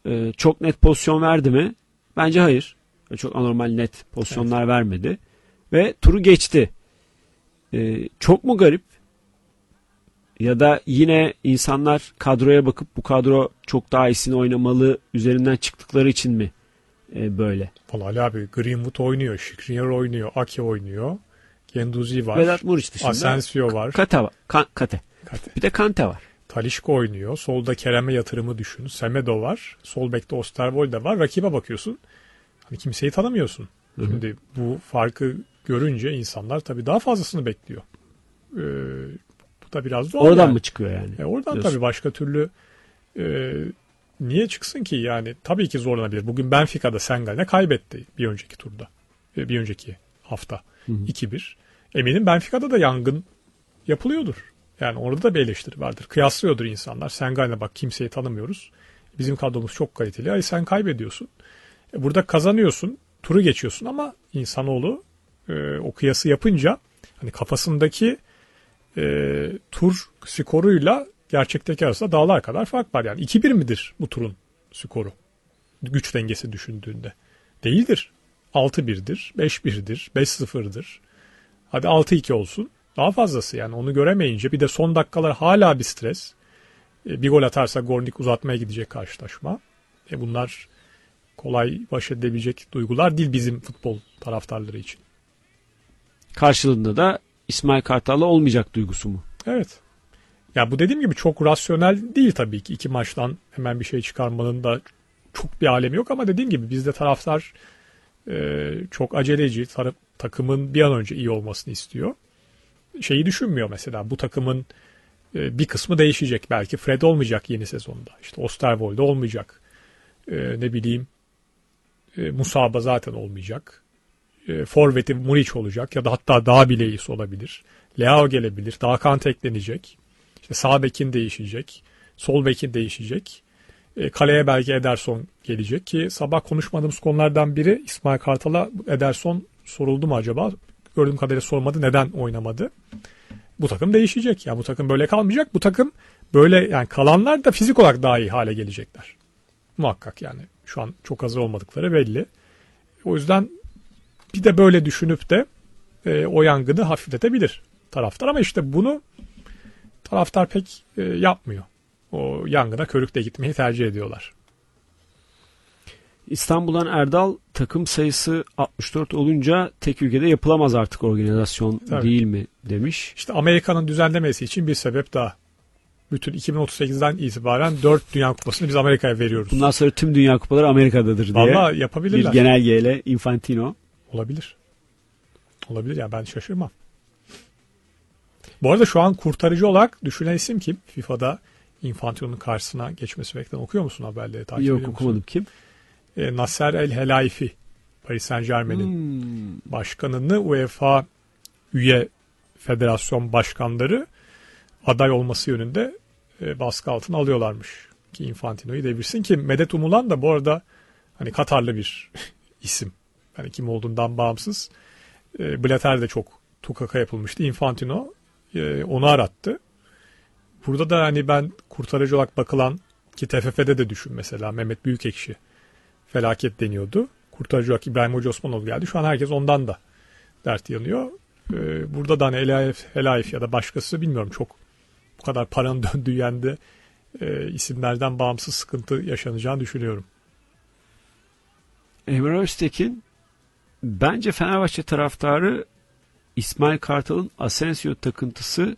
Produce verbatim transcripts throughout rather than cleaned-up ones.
e, çok net pozisyon verdi mi? Bence hayır. Çok anormal net pozisyonlar evet. vermedi. Ve turu geçti. E, çok mu garip? Ya da yine insanlar kadroya bakıp bu kadro çok daha iyisini oynamalı üzerinden çıktıkları için mi e, böyle? Vallahi abi Greenwood oynuyor, Skriniar oynuyor, Ake oynuyor, Guendouzi var, Vedat Muriç dışında Asensio var. Kate var. Ka- Kate. Kate. Bir de Kante var. Talisca oynuyor. Solda Kerem'e yatırımı düşün. Semedo var. Sol bekte Osterwolde var. Rakibe bakıyorsun. Hani kimseyi tanımıyorsun. Hı-hı. Şimdi bu farkı görünce insanlar tabii daha fazlasını bekliyor. Ee, bu da biraz doğal. Oradan yani. mı çıkıyor yani? E oradan diyorsun. Tabii başka türlü e, niye çıksın ki yani? Tabii ki zorlanabilir. Bugün Benfica'da Sengal'e kaybetti bir önceki turda. E, bir önceki hafta. Hı-hı. iki bir. Eminim Benfica'da da yangın yapılıyordur. Yani orada da bir eleştiri vardır. Kıyaslıyordur insanlar. Sengal'e bak kimseyi tanımıyoruz. Bizim kadromuz çok kaliteli. Ay sen kaybediyorsun. E burada kazanıyorsun. Turu geçiyorsun ama insanoğlu e, o kıyası yapınca hani kafasındaki e, tur skoruyla gerçekteki arasında dağlar kadar fark var. Yani iki bir midir bu turun skoru? Güç dengesi düşündüğünde. Değildir. altı birdir, beş birdir, beş sıfırdır. Hadi altı iki olsun. Daha fazlası yani onu göremeyince bir de son dakikalar hala bir stres. E, bir gol atarsa Gornik uzatmaya gidecek karşılaşma. E, bunlar kolay baş edebilecek duygular değil bizim futbol taraftarları için. Karşılığında da İsmail Kartal'la olmayacak duygusu mu? Evet. Ya bu dediğim gibi çok rasyonel değil tabii ki. İki maçtan hemen bir şey çıkarmanın da çok bir alemi yok ama dediğim gibi bizde taraftar e, çok aceleci. Tar- takımın bir an önce iyi olmasını istiyor. Şeyi düşünmüyor mesela bu takımın e, bir kısmı değişecek. Belki Fred olmayacak yeni sezonda. İşte Osterwolde olmayacak. E, ne bileyim e, Musaba zaten olmayacak. E, Forvet'i Muriç olacak ya da hatta daha bile iyisi olabilir. Leao gelebilir. Daha Kante eklenecek. İşte sağ bekin değişecek. Sol bekin değişecek. E, kaleye belki Ederson gelecek ki sabah konuşmadığımız konulardan biri İsmail Kartal'a Ederson soruldu mu acaba? Gördüğüm kadarıyla sormadı. Neden oynamadı? Bu takım değişecek. Yani bu takım böyle kalmayacak. Bu takım böyle yani kalanlar da fizik olarak daha iyi hale gelecekler. Muhakkak yani. Şu an çok hazır olmadıkları belli. O yüzden bir de böyle düşünüp de e, o yangını hafifletebilir taraftar. Ama işte bunu taraftar pek e, yapmıyor. O yangına körükle gitmeyi tercih ediyorlar. İstanbul'dan Erdal takım sayısı altmış dört olunca tek ülkede yapılamaz artık organizasyon Tabii. değil mi demiş. İşte Amerika'nın düzenlemesi için bir sebep daha. Bütün iki bin otuz sekizden itibaren dört Dünya Kupası'nı biz Amerika'ya veriyoruz. Bundan sonra tüm Dünya Kupaları Amerika'dadır diye. Vallahi yapabilirler. Bir genelgeyle Infantino. Olabilir. Olabilir ya ben şaşırmam. Bu arada şu an kurtarıcı olarak düşünen isim kim? FIFA'da Infantino'nun karşısına geçmesi beklenen. Okuyor musun haberleri? Takip Yok ediyor okumadım. musun? Kim? E, Nasser El Helaifi. Paris Saint Germain'in hmm. başkanını UEFA üye federasyon başkanları aday olması yönünde e, baskı altına alıyorlarmış. Ki Infantino'yu devirsin ki Medet Umulan da bu arada hani Katarlı bir isim. Yani kim olduğundan bağımsız. E, Blatter de çok tukaka yapılmıştı. Infantino e, onu arattı. Burada da hani ben kurtarıcı olarak bakılan ki T F F'de de düşün mesela Mehmet Büyükekşi felaket deniyordu. Kurtarıcı olarak İbrahim Hoca Osmanoğlu geldi. Şu an herkes ondan da dert yanıyor. Ee, burada da hani Elaif, Elaif ya da başkası bilmiyorum çok bu kadar paranın döndüğü yerde e, isimlerden bağımsız sıkıntı yaşanacağını düşünüyorum. Emre Öztekin bence Fenerbahçe taraftarı İsmail Kartal'ın Asensio takıntısı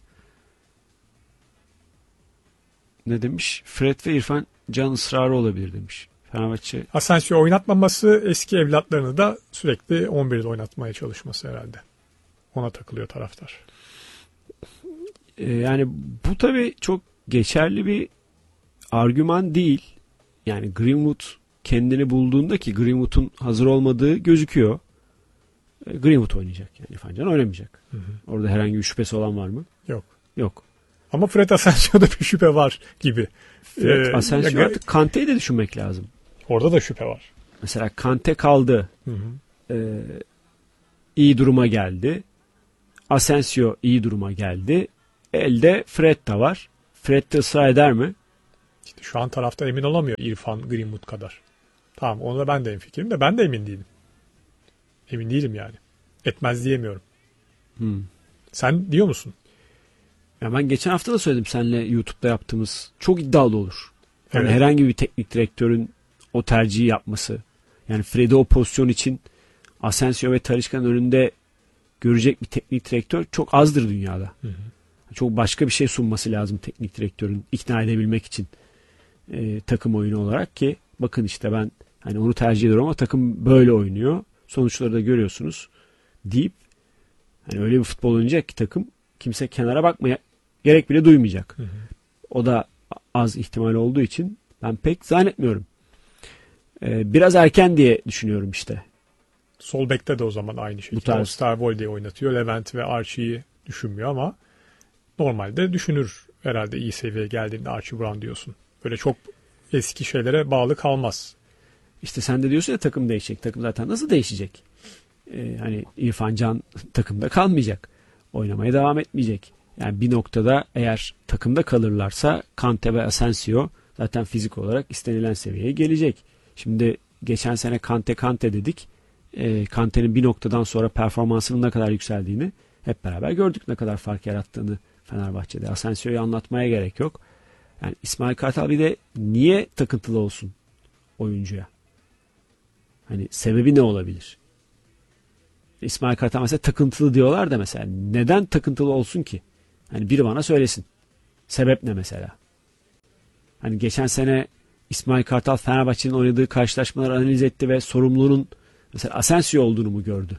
ne demiş? Fred ve İrfan Can ısrarı olabilir demiş. Fenerbahçe. Asensio oynatmaması eski evlatlarını da sürekli on birde oynatmaya çalışması herhalde. Ona takılıyor taraftar. Ee, yani bu tabii çok geçerli bir argüman değil. Yani Greenwood kendini bulduğunda ki Greenwood'un hazır olmadığı gözüküyor. Ee, Greenwood oynayacak yani İrfan Can oynamayacak. Hı hı. Orada herhangi bir şüphesi olan var mı? Yok. Yok. Ama Fred Asensio'da bir şüphe var gibi. Fred ee, Asensio ya, artık Kante'yi de düşünmek lazım. Orada da şüphe var. Mesela Kante kaldı. Hı hı. Ee, iyi duruma geldi. Asensio iyi duruma geldi. Elde Fred de var. Fred de ısrar eder mi? İşte şu an tarafta emin olamıyor İrfan Greenwood kadar. Tamam, ona ben de hemfikirim de ben de emin değilim. Emin değilim yani. Etmez diyemiyorum. Hmm. Sen diyor musun? Ya ben geçen hafta da söyledim seninle YouTube'da yaptığımız. Çok iddialı olur. Yani Evet. herhangi bir teknik direktörün o tercihi yapması. Yani Fred'i o pozisyon için Asensio ve Talisca'nın önünde görecek bir teknik direktör çok azdır dünyada. Hı hı. Çok başka bir şey sunması lazım teknik direktörün ikna edebilmek için e, takım oyunu olarak ki bakın işte ben hani onu tercih ediyorum ama takım böyle oynuyor. Sonuçları da görüyorsunuz deyip hani öyle bir futbol oynayacak ki takım kimse kenara bakmaya gerek bile duymayacak. Hı hı. O da az ihtimal olduğu için ben pek zannetmiyorum. Ee, biraz erken diye düşünüyorum işte. Sol bekte de o zaman aynı şekilde. tarz. Osterwolde'yi oynatıyor. Levent ve Archie'yi düşünmüyor ama normalde düşünür herhalde iyi seviyeye geldiğinde Archie Brown diyorsun. Böyle çok eski şeylere bağlı kalmaz. İşte sen de diyorsun ya takım değişecek. Takım zaten nasıl değişecek? Ee, hani İrfan Can takımda kalmayacak. Oynamaya devam etmeyecek. Yani bir noktada eğer takımda kalırlarsa Kante ve Asensio zaten fizik olarak istenilen seviyeye gelecek. Şimdi geçen sene Kante Kante dedik. E, Kante'nin bir noktadan sonra performansının ne kadar yükseldiğini hep beraber gördük, ne kadar fark yarattığını Fenerbahçe'de. Asensio'yu anlatmaya gerek yok. Yani İsmail Kartal bir de niye takıntılı olsun oyuncuya? Hani sebebi ne olabilir? İsmail Kartal mesela takıntılı diyorlar da mesela neden takıntılı olsun ki? Hani biri bana söylesin. Sebep ne mesela? Hani geçen sene İsmail Kartal Fenerbahçe'nin oynadığı karşılaşmaları analiz etti ve sorumlunun mesela Asensio olduğunu mu gördü?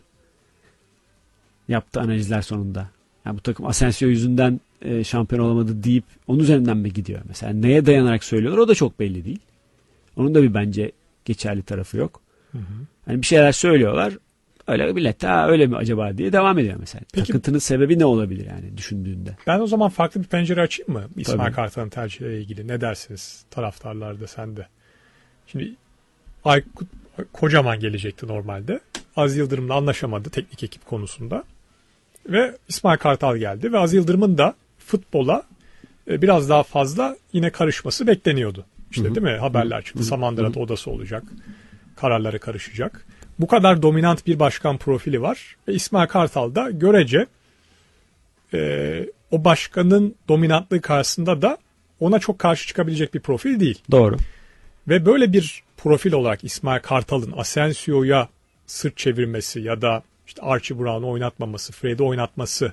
Yaptığı analizler sonunda. Yani bu takım Asensio yüzünden e, şampiyon olamadı deyip onun üzerinden mi gidiyor? Mesela neye dayanarak söylüyorlar? O da çok belli değil. Onun da bir bence geçerli tarafı yok. Hı hı. Hani bir şeyler söylüyorlar. Öyle millet ha öyle mi acaba diye devam ediyor mesela. Peki, takıntının sebebi ne olabilir yani düşündüğünde? ben o zaman farklı bir pencere açayım mı? İsmail Tabii. Kartal'ın tercihleriyle ilgili. Ne dersiniz taraftarlar da sen de? Şimdi Aykut Kocaman gelecekti normalde. Aziz Yıldırım'la anlaşamadı teknik ekip konusunda. Ve İsmail Kartal geldi. Ve Aziz Yıldırım'ın da futbola biraz daha fazla yine karışması bekleniyordu. İşte, hı hı, değil mi? Haberler çıktı. Samandıra'da odası olacak. Kararlara karışacak. Bu kadar dominant bir başkan profili var. Ve İsmail Kartal da görece e, o başkanın dominantlığı karşısında da ona çok karşı çıkabilecek bir profil değil. Doğru. Ve böyle bir profil olarak İsmail Kartal'ın Asensio'ya sırt çevirmesi ya da işte Archie Brown'u oynatmaması, Fred'i oynatması,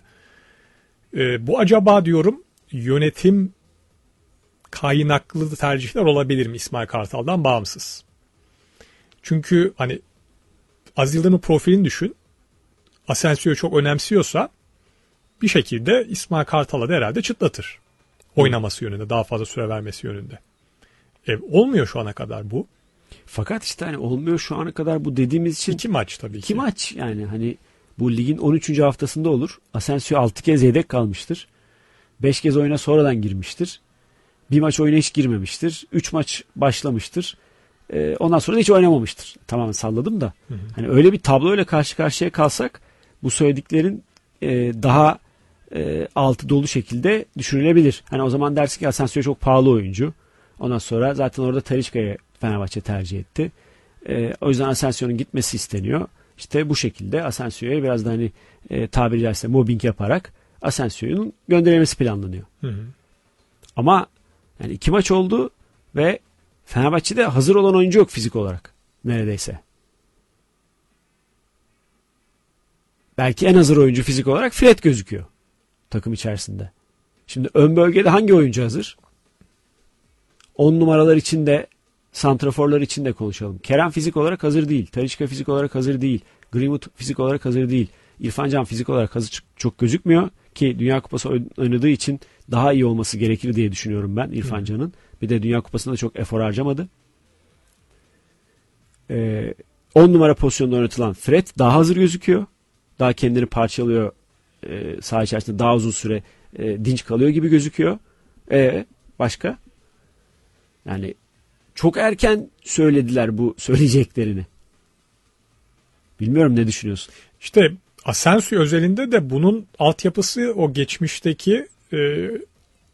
e, bu acaba diyorum yönetim kaynaklı tercihler olabilir mi İsmail Kartal'dan bağımsız? Çünkü hani Aziz Yıldırım'ın profilini düşün. Asensio'yu çok önemsiyorsa bir şekilde İsmail Kartal'a da herhalde çıtlatır. Oynaması yönünde, daha fazla süre vermesi yönünde. E, olmuyor şu ana kadar bu. Fakat işte hani olmuyor şu ana kadar bu dediğimiz için. İki maç tabii ki. İki maç yani hani bu ligin on üçüncü haftasında olur. Asensio altı kez yedek kalmıştır. beş kez oyuna sonradan girmiştir. Bir maç oyuna hiç girmemiştir. üç maç başlamıştır. Ee, ondan sonra da hiç oynamamıştır. Tamamen salladım da. Hı hı. Hani öyle bir tabloyla karşı karşıya kalsak bu söylediklerin e, daha e, altı dolu şekilde düşünülebilir. Hani o zaman dersin ki Asensio çok pahalı oyuncu. Ondan sonra zaten orada Talisca'yı Fenerbahçe tercih etti. E, o yüzden Asensio'nun gitmesi isteniyor. İşte bu şekilde Asensio'ya biraz da hani e, tabiri caizse mobbing yaparak Asensio'nun gönderilmesi planlanıyor. Hı hı. Ama yani iki maç oldu ve Fenerbahçe'de hazır olan oyuncu yok fizik olarak. Neredeyse. Belki en hazır oyuncu fizik olarak Fred gözüküyor. Takım içerisinde. Şimdi ön bölgede hangi oyuncu hazır? on numaralar için de santraforlar için de konuşalım. Kerem fizik olarak hazır değil. Talisca fizik olarak hazır değil. Greenwood fizik olarak hazır değil. İrfan Can fizik olarak hazır çok gözükmüyor ki Dünya Kupası oynadığı için daha iyi olması gerekir diye düşünüyorum ben İrfan Can'ın. Bir de Dünya Kupası'nda çok efor harcamadı. Ee, on numara pozisyonda oynatılan Fred daha hazır gözüküyor. Daha kendini parçalıyor. E, saha içerisinde daha uzun süre e, dinç kalıyor gibi gözüküyor. E, başka? Yani çok erken söylediler bu söyleyeceklerini. Bilmiyorum ne düşünüyorsun?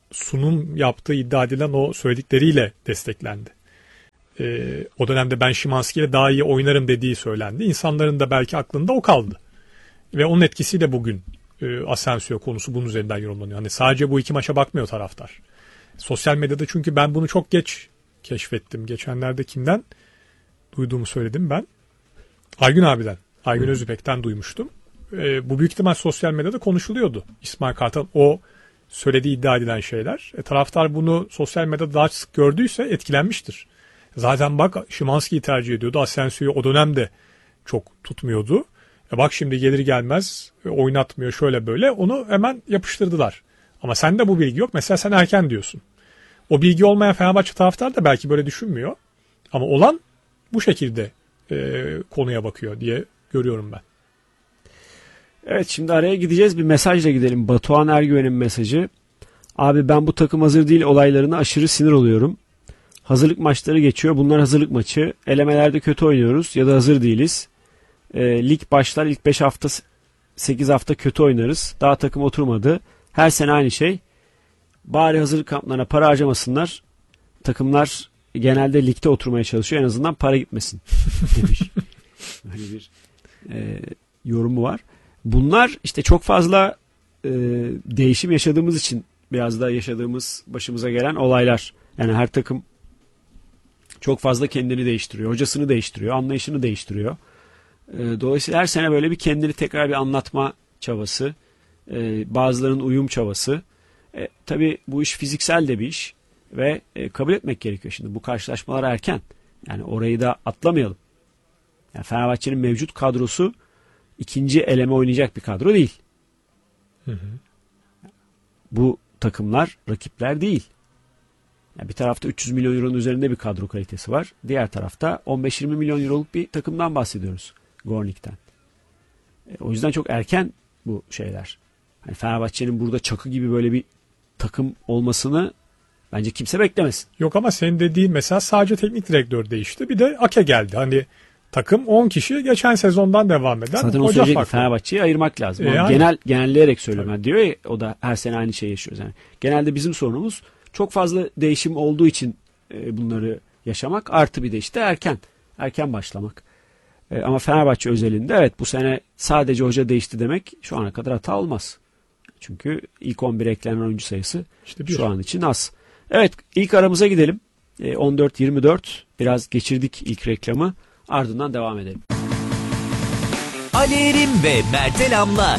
sunum yaptığı iddia edilen o söyledikleriyle desteklendi. Ee, o dönemde ben Szymański ile daha iyi oynarım dediği söylendi. İnsanların da belki aklında o kaldı. Ve onun etkisiyle bugün e, Asensio konusu bunun üzerinden yorumlanıyor. Hani sadece bu iki maça bakmıyor taraftar. Sosyal medyada, çünkü ben bunu çok geç keşfettim. Geçenlerde kimden duyduğumu söyledim ben. Aygün abiden. Aygün Hı. Özüpek'ten duymuştum. E, bu büyük ihtimal sosyal medyada konuşuluyordu. İsmail Kartal o söylediği iddia edilen şeyler. E, taraftar bunu sosyal medyada daha sık gördüyse etkilenmiştir. Zaten bak Szymański'yi tercih ediyordu. Asensio'yu o dönemde çok tutmuyordu. E bak şimdi gelir gelmez e, oynatmıyor şöyle böyle. Onu hemen yapıştırdılar. Ama sende bu bilgi yok. Mesela sen erken diyorsun. O bilgi olmayan Fenerbahçe taraftar da belki böyle düşünmüyor. Ama olan bu şekilde e, konuya bakıyor diye görüyorum ben. Evet, şimdi araya gideceğiz. Bir mesajla gidelim. Batuhan Ergüven'in mesajı. Abi ben bu takım hazır değil olaylarına aşırı sinir oluyorum. Hazırlık maçları geçiyor. Bunlar hazırlık maçı. Elemelerde kötü oynuyoruz ya da hazır değiliz. E, lig başlar, ilk beş hafta sekiz hafta kötü oynarız. Daha takım oturmadı. Her sene aynı şey. Bari hazırlık kamplarına para harcamasınlar. Takımlar genelde ligde oturmaya çalışıyor. En azından para gitmesin demiş. Böyle bir e, yorumu var. Bunlar işte çok fazla e, değişim yaşadığımız için biraz da yaşadığımız, başımıza gelen olaylar. Yani her takım çok fazla kendini değiştiriyor. Hocasını değiştiriyor. Anlayışını değiştiriyor. E, dolayısıyla her sene böyle bir kendini tekrar bir anlatma çabası. E, bazılarının uyum çabası. E, tabii bu iş fiziksel de bir iş. Ve e, kabul etmek gerekiyor. Şimdi bu karşılaşmalar erken. Yani orayı da atlamayalım. Yani Fenerbahçe'nin mevcut kadrosu ikinci eleme oynayacak bir kadro değil. Hı hı. Bu takımlar rakipler değil. Yani bir tarafta üç yüz milyon euronun üzerinde bir kadro kalitesi var. Diğer tarafta on beş yirmi milyon euroluk bir takımdan bahsediyoruz. Gornik'ten. E, o yüzden çok erken bu şeyler. Yani Fenerbahçe'nin burada Çakı gibi böyle bir takım olmasını bence kimse beklemesin. Yok ama senin dediğin mesela sadece teknik direktör değişti. Bir de Ake geldi. Hani takım on kişi geçen sezondan devam eden. Zaten o söyleyecek Fenerbahçe'yi ayırmak lazım. E yani. Genel genelleyerek söylüyorum. Yani diyor ya, o da her sene aynı şeyi yaşıyoruz. Yani genelde bizim sorunumuz çok fazla değişim olduğu için e, bunları yaşamak. Artı bir de işte erken. Erken başlamak. E, ama Fenerbahçe özelinde evet bu sene sadece hoca değişti demek şu ana kadar hata olmaz. Çünkü ilk on bir eklenen oyuncu sayısı işte şu an için az. Evet, ilk aramıza gidelim. E, on dört yirmi dört biraz geçirdik ilk reklamı. Ardından devam edelim. Ali Erim ve Mert Elam'la